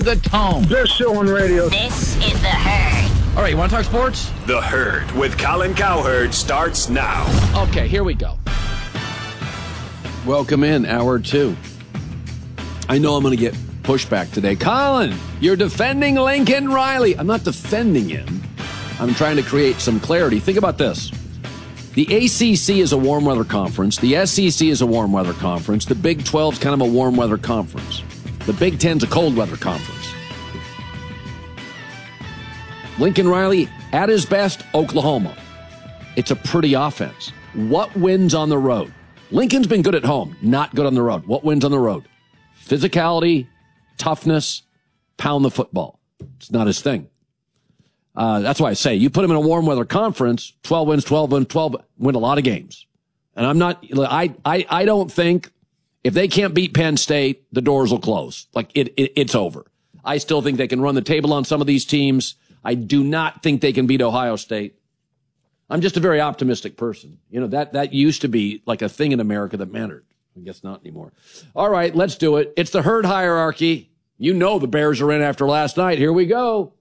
The Tone. Best show on radio. This is The Herd. All right, you want to talk sports? The Herd with Colin Cowherd starts now. Okay, here we go. Welcome in, hour two. I know I'm going to get pushback today. Colin, you're defending Lincoln Riley. I'm not defending him. I'm trying to create some clarity. Think about this. The ACC is a warm weather conference. The SEC is a warm weather conference. The Big 12 is kind of a warm weather conference. The Big 10's a cold weather conference. Lincoln Riley, at his best, Oklahoma. It's a pretty offense. What wins on the road? Lincoln's been good at home, not good on the road. What wins on the road? Physicality, toughness, pound the football. It's not his thing. That's why I say you put him in a warm weather conference, 12 wins, 12 wins, 12, win a lot of games. And I'm not, I don't think if they can't beat Penn State, the doors will close. Like it's over. I still think they can run the table on some of these teams. I do not think they can beat Ohio State. I'm just a very optimistic person. You know, that used to be like a thing in America that mattered. I guess not anymore. All right, let's do it. It's the Herd Hierarchy. You know the Bears are in after last night. Here we go.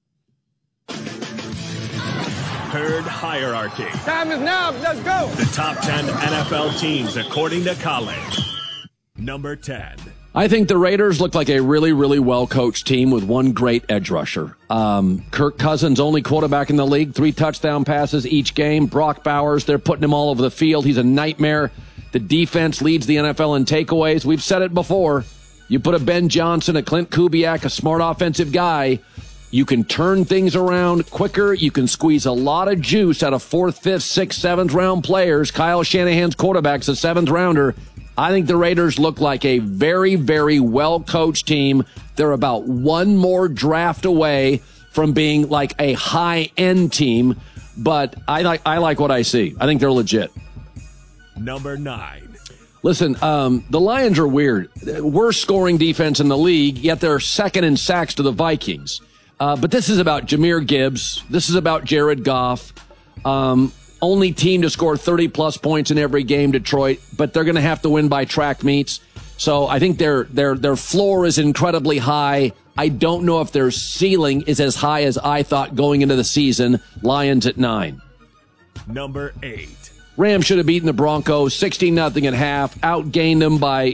Herd Hierarchy. Time is now. Let's go. The top 10 NFL teams according to Colin. Number 10. I think the Raiders look like a really, really well-coached team with one great edge rusher. Kirk Cousins, only quarterback in the league, 3 touchdown passes each game. Brock Bowers, they're putting him all over the field. He's a nightmare. The defense leads the NFL in takeaways. We've said it before. You put a Ben Johnson, a Clint Kubiak, a smart offensive guy, you can turn things around quicker. You can squeeze a lot of juice out of 4th, 5th, 6th, 7th round players. Kyle Shanahan's quarterback's a 7th rounder. I think the Raiders look like a very, very well-coached team. They're about one more draft away from being like a high-end team, but I like what I see. I think they're legit. Number 9. Listen, the Lions are weird. Worst scoring defense in the league, yet they're second in sacks to the Vikings. But this is about Jahmyr Gibbs. This is about Jared Goff. Only team to score 30-plus points in every game, Detroit, but they're going to have to win by track meets. So I think their floor is incredibly high. I don't know if their ceiling is as high as I thought going into the season. Lions at 9. Number 8. Rams should have beaten the Broncos 16-0 at half, outgained them by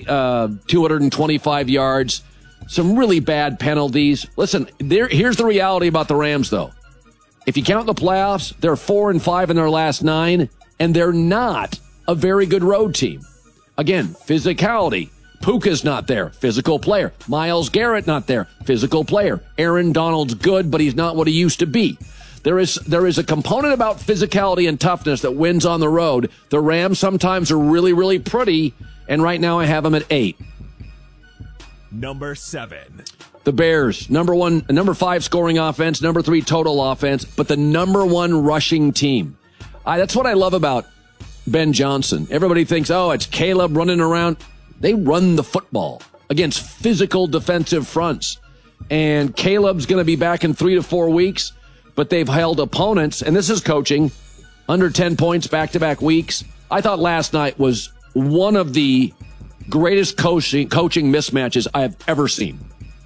225 yards. Some really bad penalties. Listen, here's the reality about the Rams, though. If you count the playoffs, they're 4-5 in their last 9, and they're not a very good road team. Again, physicality. Puka's not there, physical player. Myles Garrett not there, physical player. Aaron Donald's good, but he's not what he used to be. There is a component about physicality and toughness that wins on the road. The Rams sometimes are really, really pretty, and right now I have them at 8. Number 7. The Bears, number 5 scoring offense, number 3 total offense, but the number 1 rushing team. That's what I love about Ben Johnson. Everybody thinks, it's Caleb running around. They run the football against physical defensive fronts. And Caleb's going to be back in 3 to 4 weeks, but they've held opponents, and this is coaching, under 10 points back-to-back weeks. I thought last night was one of the greatest coaching mismatches I have ever seen.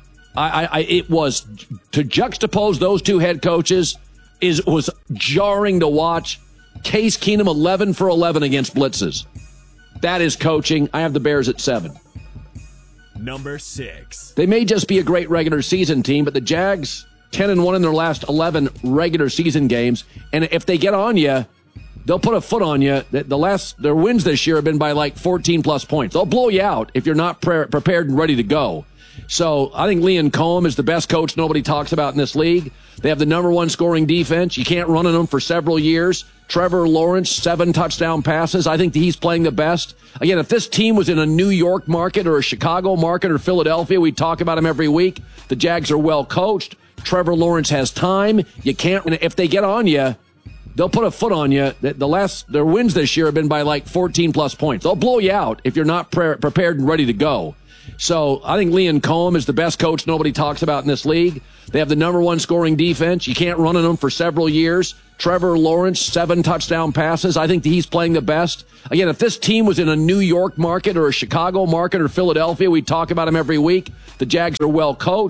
It was, to juxtapose those two head coaches was jarring to watch. Case Keenum 11 for 11 against blitzes. That is coaching. I have the Bears at 7. Number 6. They may just be a great regular season team, but the Jags 10-1 in their last 11 regular season games. And if they get on you, they'll put a foot on you. Their wins this year have been by like 14-plus points. They'll blow you out if you're not prepared and ready to go. So I think Liam Cohen is the best coach nobody talks about in this league. They have the number 1 scoring defense. You can't run on them for several years. Trevor Lawrence, 7 touchdown passes. I think he's playing the best. Again, if this team was in a New York market or a Chicago market or Philadelphia, we'd talk about them every week. The Jags are well coached. Trevor Lawrence has time. You can't, if they get on you, they'll put a foot on you. Their wins this year have been by like 14-plus points. They'll blow you out if you're not prepared and ready to go. So I think Liam Cohen is the best coach nobody talks about in this league. They have the number 1 scoring defense. You can't run on them for several years. Trevor Lawrence, 7 touchdown passes. I think he's playing the best. Again, if this team was in a New York market or a Chicago market or Philadelphia, we'd talk about them every week. The Jags are well coached.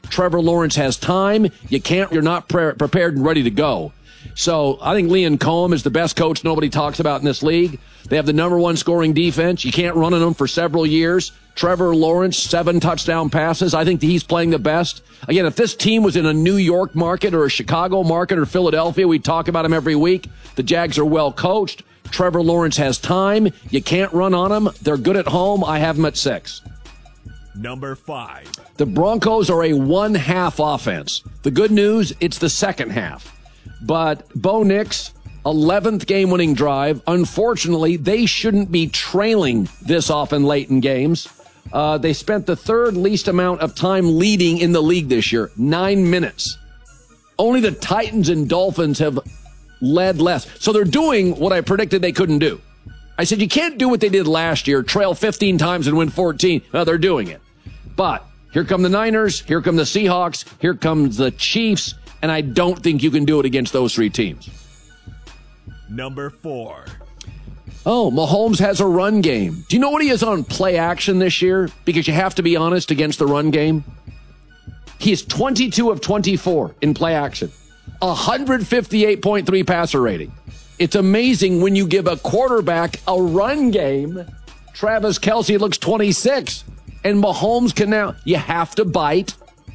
Trevor Lawrence has time. You're not prepared and ready to go. So I think Liam Cohen is the best coach nobody talks about in this league. They have the number one scoring defense. You can't run on them for several years. Trevor Lawrence, 7 touchdown passes. I think he's playing the best. Again, if this team was in a New York market or a Chicago market or Philadelphia, we'd talk about him every week. The Jags are well coached. Trevor Lawrence has time. You can't run on them. They're good at home. I have them at 6. Number 5. The Broncos are a one-half offense. The good news, it's the second half. But Bo Nix, 11th game-winning drive. Unfortunately, they shouldn't be trailing this often late in games. They spent the third least amount of time leading in the league this year, 9 minutes. Only the Titans and Dolphins have led less. So they're doing what I predicted they couldn't do. I said, you can't do what they did last year, trail 15 times and win 14. Well, they're doing it. But here come the Niners, here come the Seahawks, here comes the Chiefs, and I don't think you can do it against those 3 teams. Number 4. Oh, Mahomes has a run game. Do you know what he is on play action this year? Because you have to be honest against the run game. He is 22 of 24 in play action. 158.3 passer rating. It's amazing when you give a quarterback a run game. Travis Kelce looks 26. And Mahomes can now, you have to bite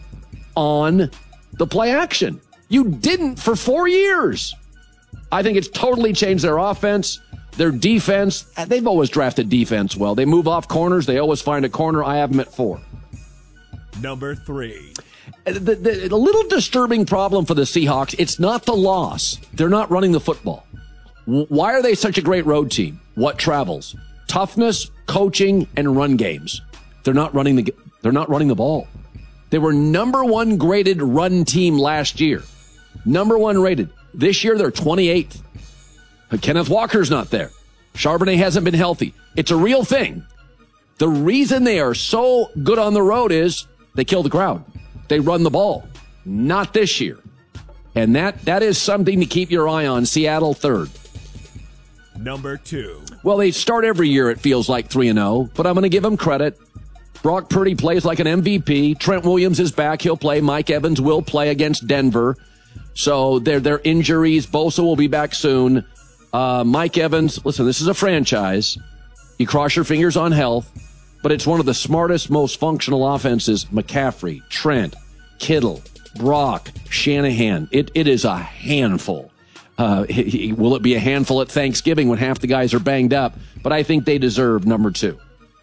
on the play action. You didn't for 4 years. I think it's totally changed their offense, their defense. They've always drafted defense well. They move off corners. They always find a corner. I have them at 4. Number 3. The little disturbing problem for the Seahawks, it's not the loss. They're not running the football. Why are they such a great road team? What travels? Toughness, coaching, and run games. They're not running the ball. They were number 1 graded run team last year. Number 1 rated. This year, they're 28th. Kenneth Walker's not there. Charbonnet hasn't been healthy. It's a real thing. The reason they are so good on the road is they kill the crowd. They run the ball. Not this year. And that is something to keep your eye on. Seattle 3rd. Number 2. Well, they start every year, it feels like 3-0, but I'm going to give them credit. Brock Purdy plays like an MVP. Trent Williams is back. He'll play. Mike Evans will play against Denver. So their injuries. Bosa will be back soon. Mike Evans, listen, this is a franchise. You cross your fingers on health, but it's one of the smartest, most functional offenses. McCaffrey, Trent, Kittle, Brock, Shanahan. It is a handful. Will it be a handful at Thanksgiving when half the guys are banged up? But I think they deserve number 2.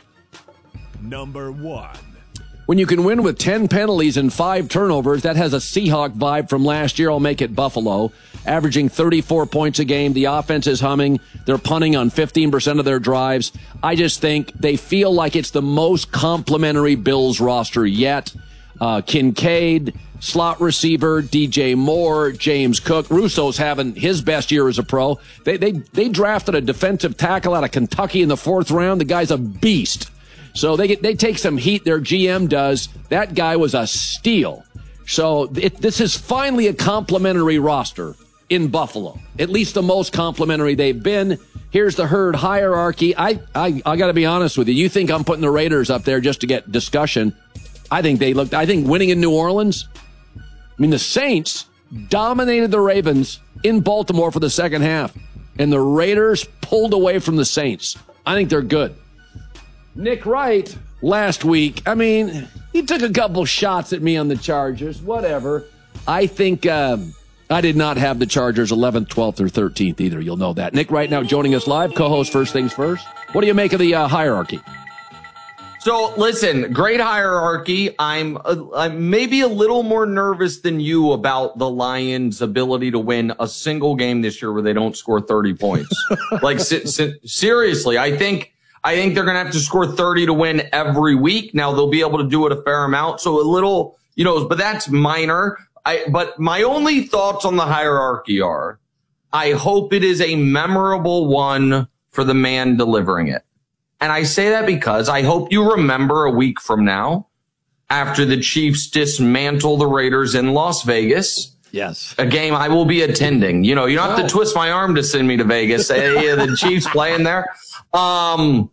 Number 1. When you can win with 10 penalties and 5 turnovers, that has a Seahawk vibe from last year. I'll make it Buffalo, averaging 34 points a game. The offense is humming. They're punting on 15% of their drives. I just think they feel like it's the most complimentary Bills roster yet. Kincaid, slot receiver, DJ Moore, James Cook. Russo's having his best year as a pro. They drafted a defensive tackle out of Kentucky in the 4th round. The guy's a beast. So they take some heat. Their GM does. That guy was a steal. So this is finally a complimentary roster in Buffalo. At least the most complimentary they've been. Here's the herd hierarchy. I got to be honest with you. You think I'm putting the Raiders up there just to get discussion? I think winning in New Orleans. I mean, the Saints dominated the Ravens in Baltimore for the second half, and the Raiders pulled away from the Saints. I think they're good. Nick Wright, last week, I mean, he took a couple shots at me on the Chargers, whatever. I think I did not have the Chargers 11th, 12th, or 13th either. You'll know that. Nick Wright now joining us live, co-host First Things First. What do you make of the hierarchy? So listen, great hierarchy. I'm maybe a little more nervous than you about the Lions' ability to win a single game this year where they don't score 30 points. Like seriously, I think they're going to have to score 30 to win every week. Now they'll be able to do it a fair amount. So a little, but that's minor. But my only thoughts on the hierarchy are, I hope it is a memorable one for the man delivering it. And I say that because I hope you remember a week from now, after the Chiefs dismantle the Raiders in Las Vegas. Yes. A game I will be attending. You don't have to twist my arm to send me to Vegas. The Chiefs playing there. That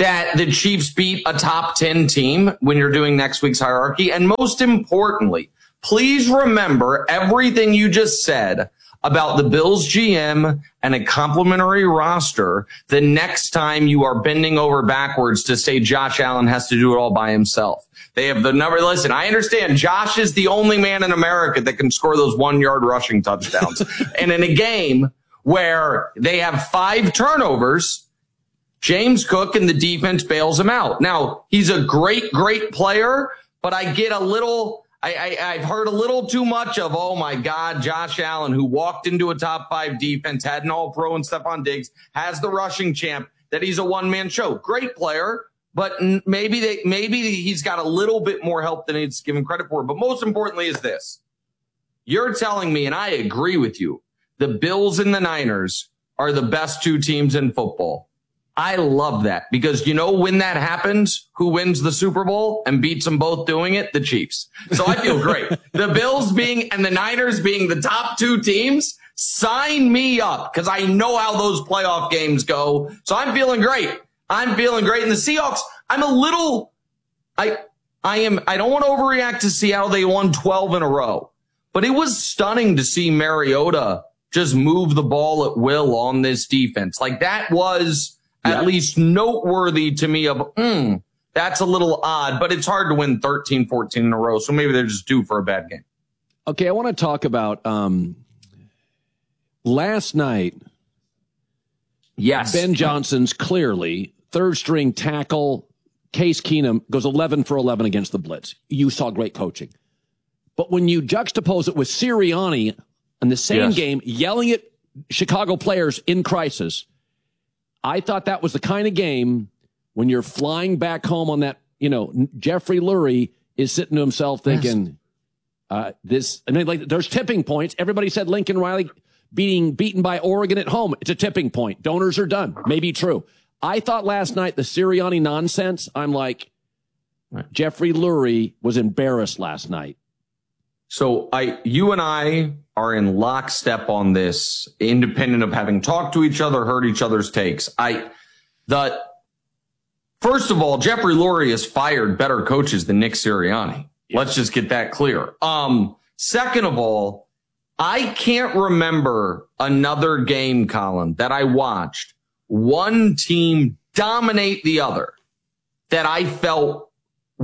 that the Chiefs beat a top 10 team when you're doing next week's hierarchy. And most importantly, please remember everything you just said about the Bills GM and a complimentary roster the next time you are bending over backwards to say Josh Allen has to do it all by himself. They have the number. Listen, I understand Josh is the only man in America that can score those 1-yard rushing touchdowns. And in a game where they have 5 turnovers, James Cook and the defense bails him out. Now, he's a great, great player, but I get a little, I've heard a little too much of, oh my God, Josh Allen, who walked into a top 5 defense, had an all-pro and Stephon Diggs, has the rushing champ, that he's a one-man show. Great player, but maybe he's got a little bit more help than he's given credit for. But most importantly is this. You're telling me, and I agree with you, the Bills and the Niners are the best 2 teams in football. I love that because you know when that happens, who wins the Super Bowl and beats them both doing it? The Chiefs. So I feel great. The Bills and the Niners being the top 2 teams, sign me up because I know how those playoff games go. So I'm feeling great. I'm feeling great. And the Seahawks, I don't want to overreact to Seattle. They won 12 in a row, but it was stunning to see Mariota just move the ball at will on this defense. Like that was at least noteworthy to me of, that's a little odd, but it's hard to win 13, 14 in a row. So maybe they're just due for a bad game. Okay. I want to talk about, last night. Yes. Ben Johnson's clearly third string tackle. Case Keenum goes 11 for 11 against the blitz. You saw great coaching. But when you juxtapose it with Sirianni in the same game, yelling at Chicago players in crisis, I thought that was the kind of game when you're flying back home on that, Jeffrey Lurie is sitting to himself thinking, there's tipping points. Everybody said Lincoln Riley beaten by Oregon at home. It's a tipping point. Donors are done. Maybe true. I thought last night the Sirianni nonsense, I'm like, Jeffrey Lurie was embarrassed last night. So you and I are in lockstep on this, independent of having talked to each other, heard each other's takes. First of all, Jeffrey Lurie has fired better coaches than Nick Sirianni. Yes. Let's just get that clear. Second of all, I can't remember another game, Colin, that I watched one team dominate the other that I felt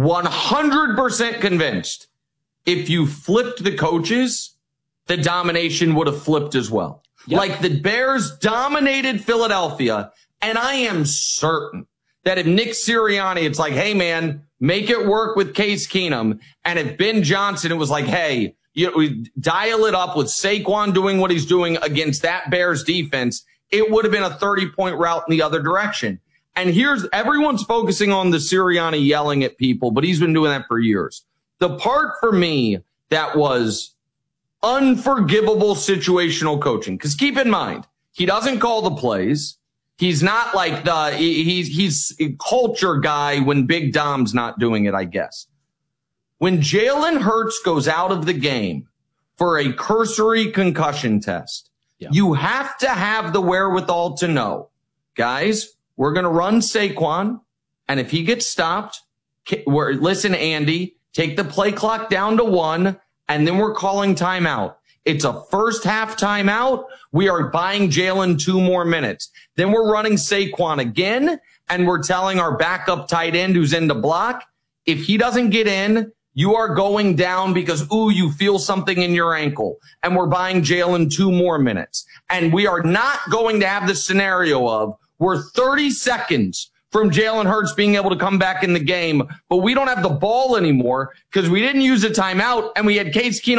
100% convinced if you flipped the coaches, the domination would have flipped as well. Yep. Like the Bears dominated Philadelphia, and I am certain that if Nick Sirianni, it's like, hey, man, make it work with Case Keenum. And if Ben Johnson, it was like, hey, dial it up with Saquon doing what he's doing against that Bears defense, it would have been a 30-point route in the other direction. And everyone's focusing on the Sirianni yelling at people, but he's been doing that for years. The part for me that was unforgivable situational coaching, because keep in mind, he doesn't call the plays. He's not like he's a culture guy when Big Dom's not doing it, I guess. When Jalen Hurts goes out of the game for a cursory concussion test, you have to have the wherewithal to know, guys, we're going to run Saquon, and if he gets stopped, listen, Andy, take the play clock down to 1, and then we're calling timeout. It's a first half timeout. We are buying Jalen 2 more minutes. Then we're running Saquon again, and we're telling our backup tight end who's in the block, if he doesn't get in, you are going down because, you feel something in your ankle. And we're buying Jalen 2 more minutes. And we are not going to have the scenario of we're 30 seconds from Jalen Hurts being able to come back in the game, but we don't have the ball anymore because we didn't use a timeout and we had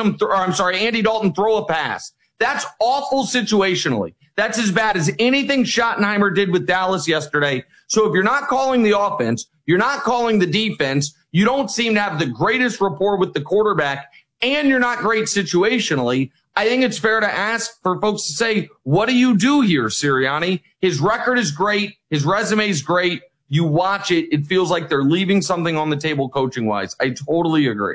Andy Dalton throw a pass. That's awful situationally. That's as bad as anything Schottenheimer did with Dallas yesterday. So if you're not calling the offense, you're not calling the defense, you don't seem to have the greatest rapport with the quarterback, and you're not great situationally, I think it's fair to ask for folks to say, what do you do here, Sirianni? His record is great. His resume is great. You watch it, it feels like they're leaving something on the table coaching-wise. I totally agree.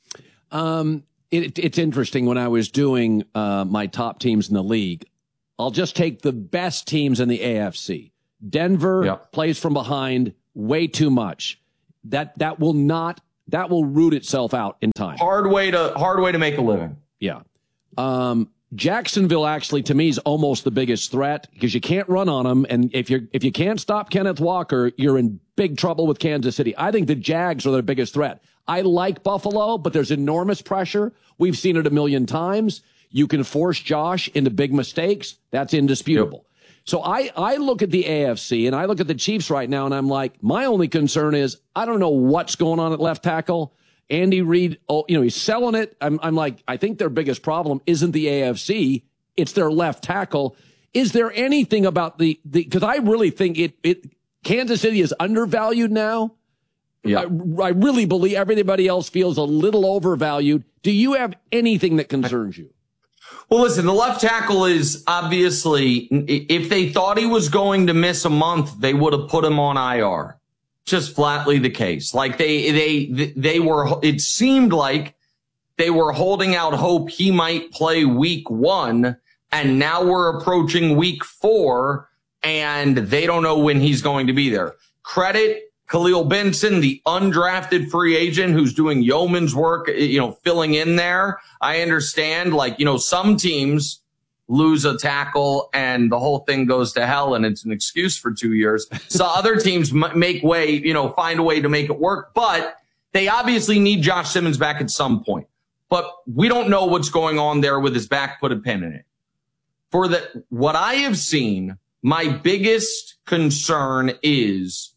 It's interesting. When I was doing my top teams in the league, I'll just take the best teams in the AFC. Denver plays from behind way too much. That will root itself out in time. Hard way to make a living. Yeah. Jacksonville actually to me is almost the biggest threat because you can't run on them, and if you can't stop Kenneth Walker, you're in big trouble with Kansas City. I think the Jags are their biggest threat. I like Buffalo, but there's enormous pressure. We've seen it a million times. You can force Josh into big mistakes. That's indisputable. Yep. So I look at the AFC and I look at the Chiefs right now, and I'm like, my only concern is I don't know what's going on at left tackle. Andy Reid, he's selling it. I'm like, I think their biggest problem isn't the AFC. It's their left tackle. Is there anything about because I really think Kansas City is undervalued now. Yeah. I really believe everybody else feels a little overvalued. Do you have anything that concerns you? Well, listen, the left tackle is obviously, if they thought he was going to miss a month, they would have put him on IR. Just flatly the case. Like they were, it seemed like they were holding out hope he might play week 1, and now we're approaching week 4, and they don't know when he's going to be there. Credit Khalil Benson, the undrafted free agent who's doing yeoman's work, filling in there. I understand, some teams lose a tackle and the whole thing goes to hell and it's an excuse for 2 years. So other teams make way, find a way to make it work, but they obviously need Josh Simmons back at some point. But we don't know what's going on there with his back, put a pin in it. For what I have seen, my biggest concern is,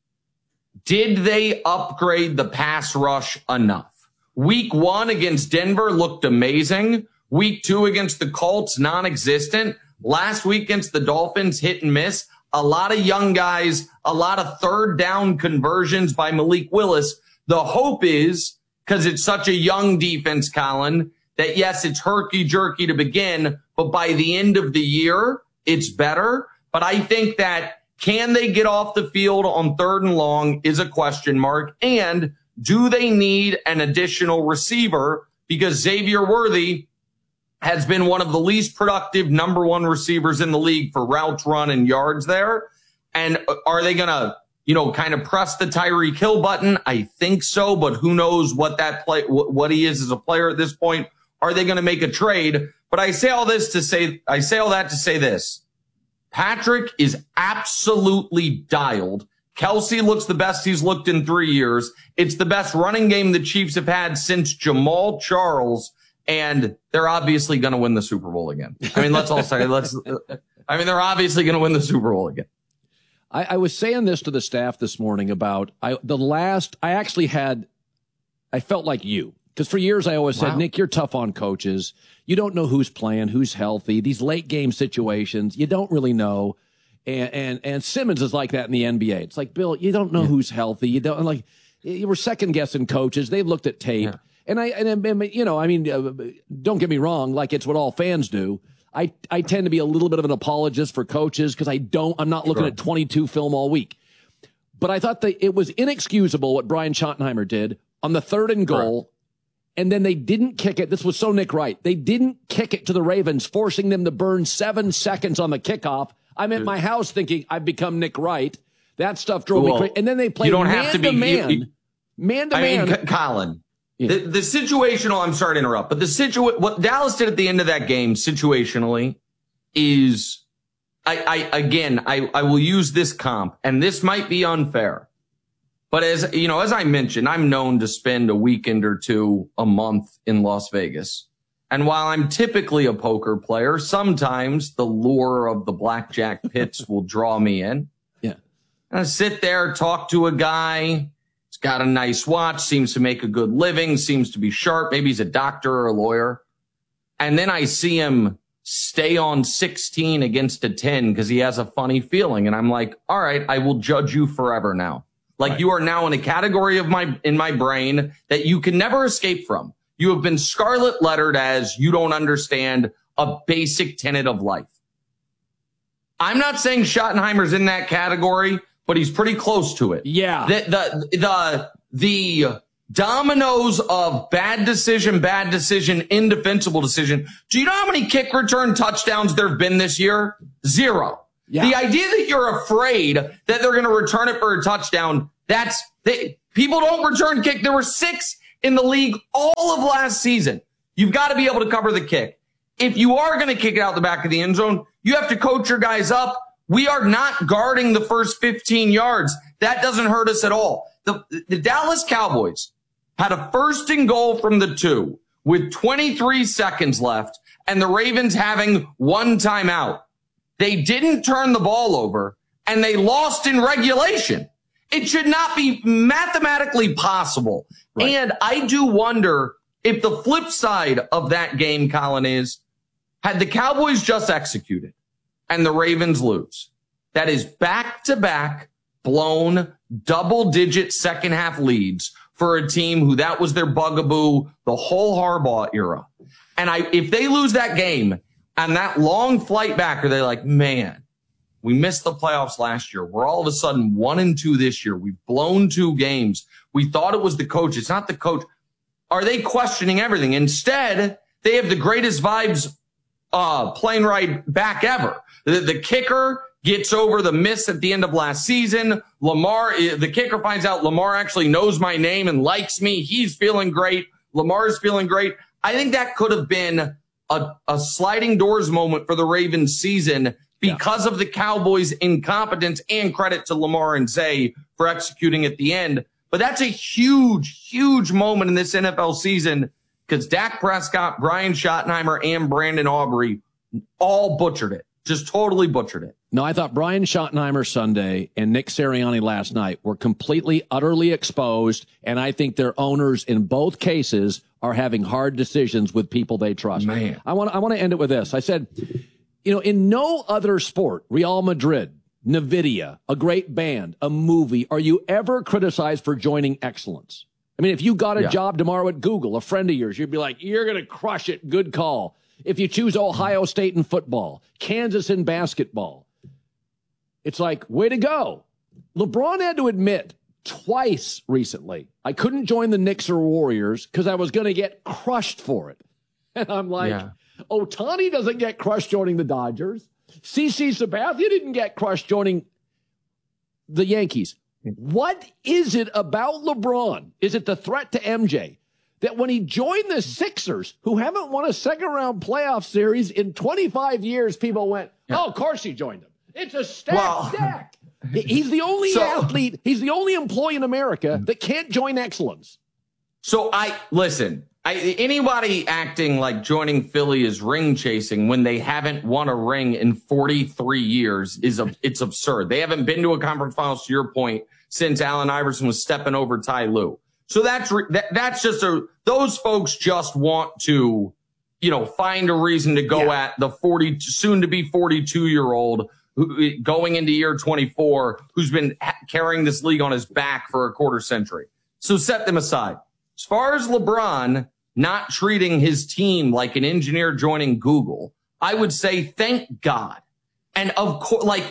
did they upgrade the pass rush enough? Week 1 against Denver looked amazing. Week 2 against the Colts, non-existent. Last week against the Dolphins, hit and miss. A lot of young guys, a lot of third down conversions by Malik Willis. The hope is, because it's such a young defense, Colin, that yes, it's herky-jerky to begin, but by the end of the year, it's better. But I think that can they get off the field on 3rd and long is a question mark. And do they need an additional receiver? Because Xavier Worthy has been one of the least productive number 1 receivers in the league for routes run and yards there. And are they going to, kind of press the Tyreek Hill button? I think so, but who knows what what he is as a player at this point. Are they going to make a trade? But I say all that to say this. Patrick is absolutely dialed. Kelsey looks the best he's looked in 3 years. It's the best running game the Chiefs have had since Jamal Charles. And they're obviously going to win the Super Bowl again. I mean, let's all say, they're obviously going to win the Super Bowl again. I was saying this to the staff this morning about I felt like you. Because for years I always said, Nick, you're tough on coaches. You don't know who's playing, who's healthy. These late game situations, you don't really know. And Simmons is like that in the NBA. It's like, Bill, you don't know who's healthy. You don't you were second guessing coaches. They've looked at tape. Yeah. Don't get me wrong, like it's what all fans do. I tend to be a little bit of an apologist for coaches because I'm not looking at 22 film all week. But I thought that it was inexcusable what Brian Schottenheimer did on the 3rd and goal. And then they didn't kick it. This was so Nick Wright. They didn't kick it to the Ravens, forcing them to burn 7 seconds on the kickoff. I'm at my house thinking I've become Nick Wright. That stuff drove me crazy. And then they played man to man. Colin. Yeah. The situational, I'm sorry to interrupt, but what Dallas did at the end of that game situationally is, I will use this comp, and this might be unfair, but as I mentioned, I'm known to spend a weekend or 2 a month in Las Vegas. And while I'm typically a poker player, sometimes the lure of the blackjack pits will draw me in. Yeah. And I sit there, talk to a guy. Got a nice watch, seems to make a good living, seems to be sharp. Maybe he's a doctor or a lawyer. And then I see him stay on 16 against a 10 because he has a funny feeling. And I'm like, all right, I will judge you forever now. Like you are now in a category in my brain that you can never escape from. You have been scarlet lettered as you don't understand a basic tenet of life. I'm not saying Schottenheimer's in that category, but he's pretty close to it. Yeah. The dominoes of bad decision, indefensible decision. Do you know how many kick return touchdowns there have been this year? 0. Yeah. The idea that you're afraid that they're going to return it for a touchdown, people don't return kick. There were 6 in the league all of last season. You've got to be able to cover the kick. If you are going to kick it out the back of the end zone, you have to coach your guys up. We are not guarding the first 15 yards. That doesn't hurt us at all. The Dallas Cowboys had a 1st and goal from the 2 with 23 seconds left and the Ravens having 1 timeout. They didn't turn the ball over and they lost in regulation. It should not be mathematically possible. Right. And I do wonder if the flip side of that game, Colin, is had the Cowboys just executed and the Ravens lose, that is back-to-back blown double-digit second-half leads for a team who that was their bugaboo the whole Harbaugh era. And if they lose that game and that long flight back, are they like, man, we missed the playoffs last year. We're all of a sudden 1-2 this year. We've blown 2 games. We thought it was the coach. It's not the coach. Are they questioning everything? Instead, they have the greatest vibes plane ride back ever. The kicker gets over the miss at the end of last season. The kicker finds out Lamar actually knows my name and likes me. He's feeling great. Lamar's feeling great. I think that could have been a sliding doors moment for the Ravens season because of the Cowboys' incompetence, and credit to Lamar and Zay for executing at the end. But that's a huge, huge moment in this NFL season because Dak Prescott, Brian Schottenheimer, and Brandon Aubrey all butchered it. Just totally butchered it. No, I thought Brian Schottenheimer Sunday and Nick Sirianni last night were completely, utterly exposed, and I think their owners in both cases are having hard decisions with people they trust. Man. I want to end it with this. I said, in no other sport, Real Madrid, NVIDIA, a great band, a movie, are you ever criticized for joining excellence? I mean, if you got a job tomorrow at Google, a friend of yours, you'd be like, you're going to crush it. Good call. If you choose Ohio State in football, Kansas in basketball, it's like, way to go. LeBron had to admit twice recently, I couldn't join the Knicks or Warriors because I was going to get crushed for it. And I'm like, Ohtani doesn't get crushed joining the Dodgers. CC Sabathia didn't get crushed joining the Yankees. What is it about LeBron? Is it the threat to MJ? That when he joined the Sixers, who haven't won a second-round playoff series in 25 years, people went, oh, of course he joined them. It's a stack. He's the only athlete, he's the only employee in America that can't join excellence. So anybody acting like joining Philly is ring chasing when they haven't won a ring in 43 years it's absurd. They haven't been to a conference finals, to your point, since Allen Iverson was stepping over Ty Lue. So that's just those folks just want to, find a reason to go at the soon to be 42-year-old going into year 24, who's been carrying this league on his back for a quarter century. So set them aside. As far as LeBron not treating his team like an engineer joining Google, I would say thank God. And of course,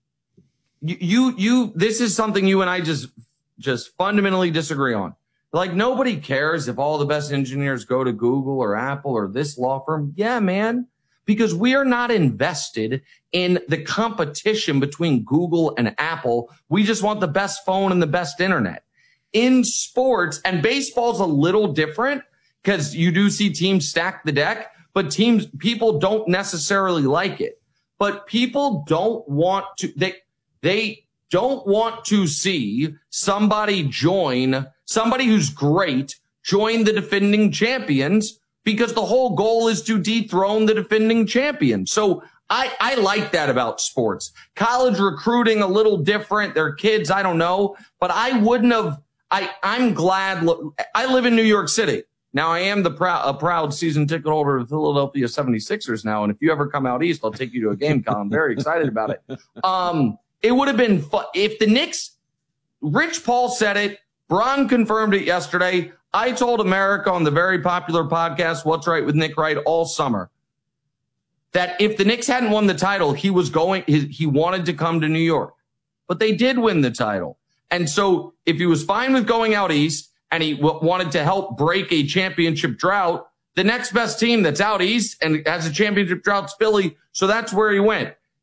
this is something you and I just fundamentally disagree on. Like, nobody cares if all the best engineers go to Google or Apple or this law firm. Yeah, man, because we are not invested in the competition between Google and Apple. We just want the best phone and the best internet. In sports, and baseball's a little different because you do see teams stack the deck, but people don't necessarily like it. But people don't want to, they don't want to see somebody who's great join the defending champions, because the whole goal is to dethrone the defending champion. So I like that about sports. College recruiting, a little different. They're kids, I don't know. But I'm glad. I live in New York City. Now, I am a proud season ticket holder of the Philadelphia 76ers now. And if you ever come out east, I'll take you to a game, Colin. I'm very excited about it. It would have been fun if the Knicks, Rich Paul said it, Bron confirmed it yesterday. I told America on the very popular podcast, What's Right with Nick Wright, all summer, that if the Knicks hadn't won the title, he wanted to come to New York. But they did win the title. And so if he was fine with going out east and he wanted to help break a championship drought, the next best team that's out east and has a championship drought is Philly. So that's where he went.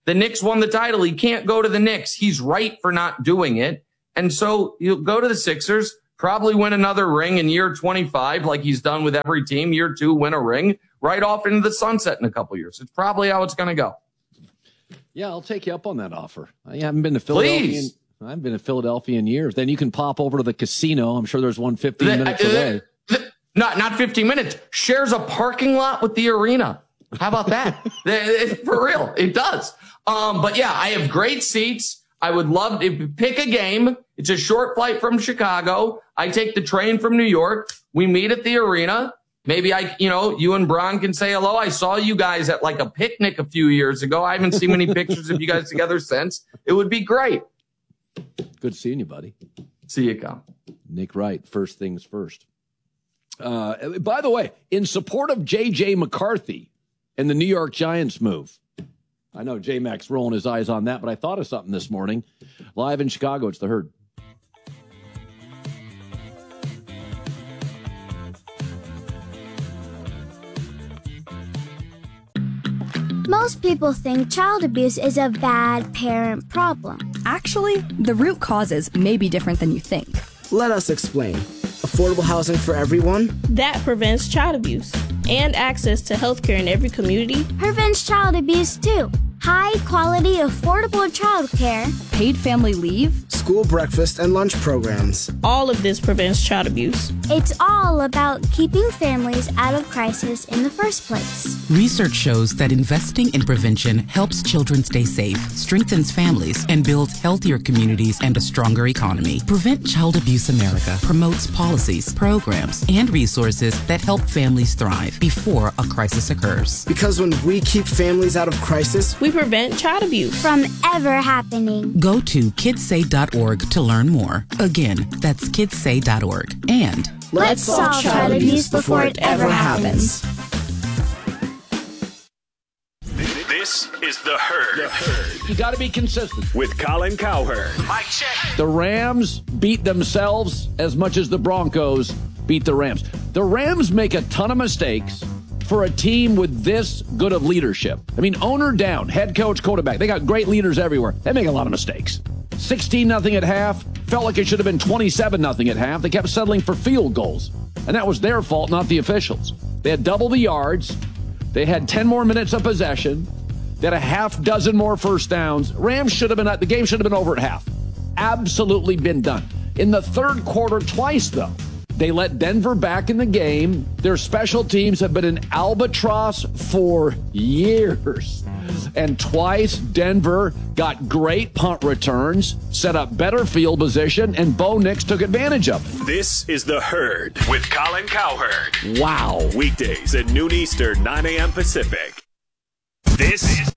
The Knicks won the title. He can't go to the Knicks. He's right for not doing it. And so you'll go to the Sixers, probably win another ring in year 25, like he's done with every team. Year 2, win a ring, right off into the sunset in a couple years. It's probably how it's going to go. Yeah, I'll take you up on that offer. I haven't been to Philadelphia. I haven't been to Philadelphia in years. Then you can pop over to the casino. I'm sure there's one 15 minutes away. Not 15 minutes. Shares a parking lot with the arena. How about that? For real, it does. But yeah, I have great seats. I would love to pick a game. It's a short flight from Chicago. I take the train from New York. We meet at the arena. Maybe you and Bron can say hello. I saw you guys at like a picnic a few years ago. I haven't seen many pictures of you guys together since. It would be great. Good seeing you, buddy. See you, Cal. Nick Wright, first things first. By the way, in support of J.J. McCarthy and the New York Giants move, I know J-Mac's rolling his eyes on that, but I thought of something this morning. Live in Chicago, it's The Herd. Most people think child abuse is a bad parent problem. Actually, the root causes may be different than you think. Let us explain. Affordable housing for everyone? That prevents child abuse and access to health care in every community. Prevents child abuse too. High quality, affordable child care. Paid family leave. School breakfast and lunch programs. All of this prevents child abuse. It's all about keeping families out of crisis in the first place. Research shows that investing in prevention helps children stay safe, strengthens families, and builds healthier communities and a stronger economy. Prevent Child Abuse America promotes policies, programs, and resources that help families thrive before a crisis occurs. Because when we keep families out of crisis, we prevent child abuse from ever happening. Go to kidssay.org to learn more. Again, that's kidssay.org. And let's solve child abuse before it ever happens. This is The Herd. You got to be consistent. With Colin Cowherd. Mic check. The Rams beat themselves as much as the Broncos beat the Rams. The Rams make a ton of mistakes for a team with this good of leadership. I mean, owner down, head coach, quarterback. They got great leaders everywhere. They make a lot of mistakes. 16-0 at half. Felt like it should have been 27-0 at half. They kept settling for field goals. And that was their fault, not the officials. They had double the yards. They had 10 more minutes of possession. They had a half dozen more first downs. Rams should have been, the game should have been over at half. Absolutely been done. In the third quarter, twice, though, they let Denver back in the game. Their special teams have been an albatross for years. And twice, Denver got great punt returns, set up better field position, and Bo Nix took advantage of it. This is The Herd with Colin Cowherd. Wow. Weekdays at noon Eastern, 9 a.m. Pacific. This is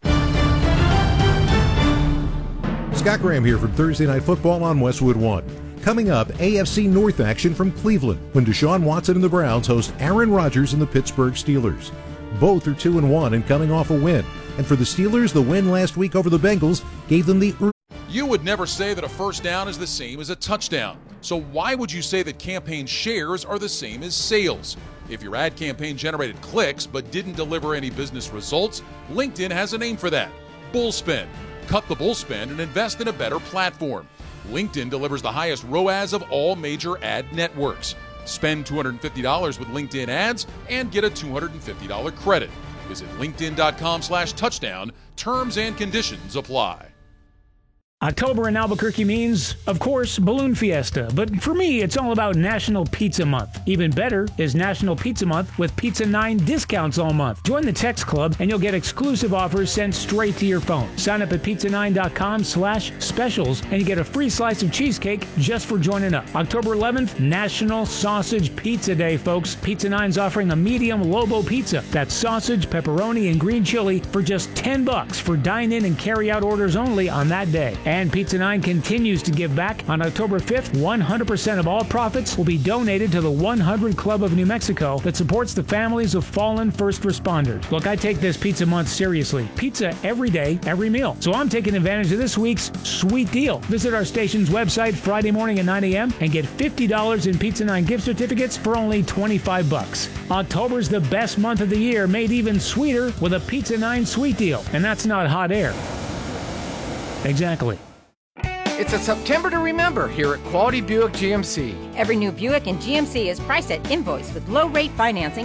Scott Graham here from Thursday Night Football on Westwood One. Coming up, AFC North action from Cleveland when Deshaun Watson and the Browns host Aaron Rodgers and the Pittsburgh Steelers. Both are 2-1 and coming off a win. And for the Steelers, the win last week over the Bengals gave them the... You would never say that a first down is the same as a touchdown. So why would you say that campaign shares are the same as sales? If your ad campaign generated clicks but didn't deliver any business results, LinkedIn has a name for that. Bullspend. Cut the bullspend and invest in a better platform. LinkedIn delivers the highest ROAS of all major ad networks. Spend $250 with LinkedIn ads and get a $250 credit. Visit linkedin.com/touchdown. Terms and conditions apply. October in Albuquerque means, of course, Balloon Fiesta. But for me, it's all about National Pizza Month. Even better is National Pizza Month with Pizza 9 discounts all month. Join the text club and you'll get exclusive offers sent straight to your phone. Sign up at pizza9.com/specials and you get a free slice of cheesecake just for joining up. October 11th, National Sausage Pizza Day, folks. Pizza 9's offering a medium Lobo pizza. That's sausage, pepperoni, and green chili for just $10 for dine-in and carry-out orders only on that day. And Pizza 9 continues to give back. On October 5th, 100% of all profits will be donated to the 100 Club of New Mexico that supports the families of fallen first responders. Look, I take this Pizza Month seriously. Pizza every day, every meal. So I'm taking advantage of this week's sweet deal. Visit our station's website Friday morning at 9 a.m. and get $50 in Pizza 9 gift certificates for only $25. October's the best month of the year, made even sweeter with a Pizza 9 sweet deal. And that's not hot air. Exactly. It's a September to remember here at Quality Buick GMC. Every new Buick and GMC is priced at invoice with low-rate financing